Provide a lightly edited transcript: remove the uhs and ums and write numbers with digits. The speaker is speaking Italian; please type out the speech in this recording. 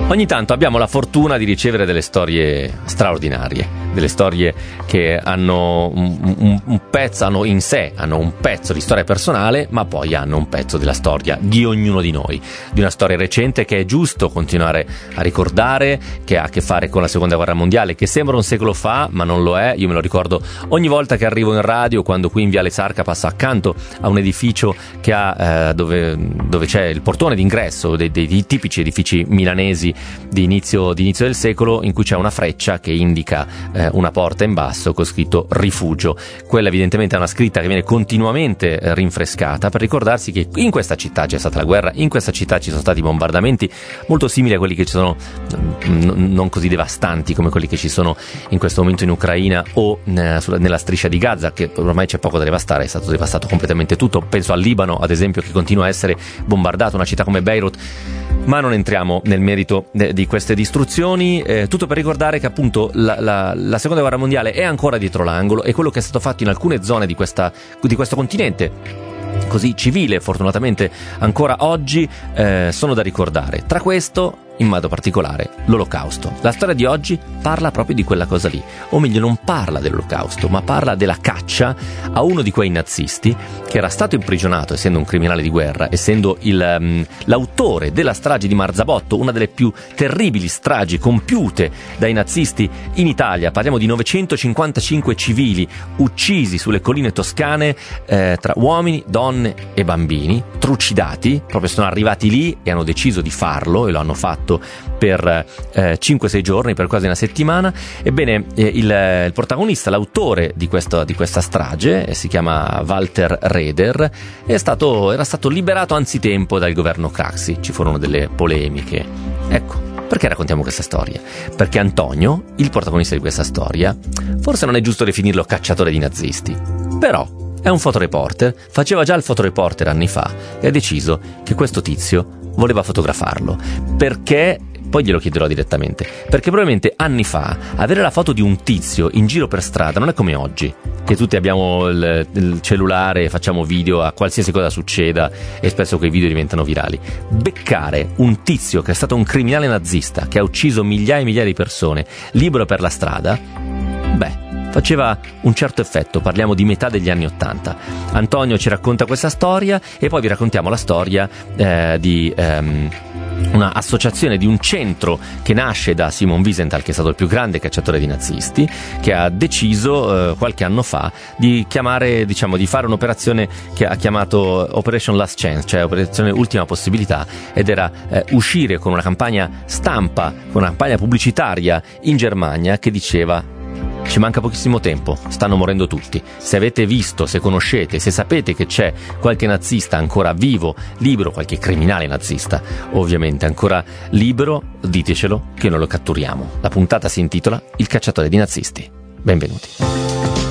Ogni tanto abbiamo la fortuna di ricevere delle storie straordinarie, delle storie che hanno un pezzo, hanno in sé, hanno un pezzo di storia personale, ma poi hanno un pezzo della storia di ognuno di noi, di una storia recente che è giusto continuare a ricordare, che ha a che fare con la Seconda Guerra Mondiale, che sembra un secolo fa, ma non lo è. Io me lo ricordo ogni volta che arrivo in radio, quando qui in Viale Sarca passo accanto a un edificio che ha dove c'è il portone d'ingresso dei tipici edifici milanesi di inizio del secolo, in cui c'è una freccia che indica una porta in basso con scritto rifugio. Quella evidentemente è una scritta che viene continuamente rinfrescata per ricordarsi che in questa città c'è stata la guerra, in questa città ci sono stati bombardamenti molto simili a quelli che ci sono, non così devastanti come quelli che ci sono in questo momento in Ucraina o nella striscia di Gaza, che ormai c'è poco da devastare, è stato devastato completamente tutto. Penso al Libano, ad esempio, che continua a essere bombardato, una città come Beirut. Ma non entriamo nel merito di queste distruzioni, tutto per ricordare che appunto la Seconda Guerra Mondiale è ancora dietro l'angolo, e quello che è stato fatto in alcune zone di questo continente così civile, fortunatamente ancora oggi, sono da ricordare. Tra questo, in modo particolare, l'Olocausto. La storia di oggi parla proprio di quella cosa lì, o meglio non parla dell'Olocausto, ma parla della caccia a uno di quei nazisti che era stato imprigionato, essendo un criminale di guerra, essendo l'autore della strage di Marzabotto, una delle più terribili stragi compiute dai nazisti in Italia. Parliamo di 955 civili uccisi sulle colline toscane, tra uomini, donne e bambini, trucidati. Proprio sono arrivati lì e hanno deciso di farlo, e lo hanno fatto per 5-6 giorni, per quasi una settimana. Ebbene, il protagonista, l'autore di questa strage, si chiama Walter Raeder, era stato liberato anzitempo dal governo Craxi. Ci furono delle polemiche. Ecco, perché raccontiamo questa storia? Perché Antonio, il protagonista di questa storia, forse non è giusto definirlo cacciatore di nazisti, però è un fotoreporter, faceva già il fotoreporter anni fa e ha deciso che questo tizio voleva fotografarlo. Perché? Poi glielo chiederò direttamente. Perché probabilmente anni fa avere la foto di un tizio in giro per strada non è come oggi, che tutti abbiamo il cellulare e facciamo video a qualsiasi cosa succeda, e spesso quei video diventano virali. Beccare un tizio che è stato un criminale nazista, che ha ucciso migliaia e migliaia di persone, libero per la strada, faceva un certo effetto. Parliamo di metà degli anni '80. Antonio ci racconta questa storia, e poi vi raccontiamo la storia di una associazione, di un centro che nasce da Simon Wiesenthal, che è stato il più grande cacciatore di nazisti, che ha deciso qualche anno fa di fare un'operazione che ha chiamato Operation Last Chance, cioè operazione ultima possibilità, ed era uscire con una campagna stampa, con una campagna pubblicitaria in Germania che diceva: ci manca pochissimo tempo, stanno morendo tutti. Se avete visto, se conoscete, se sapete che c'è qualche nazista ancora vivo, libero, qualche criminale nazista ovviamente ancora libero, ditecelo che noi lo catturiamo. La puntata si intitola Il cacciatore di nazisti. Benvenuti.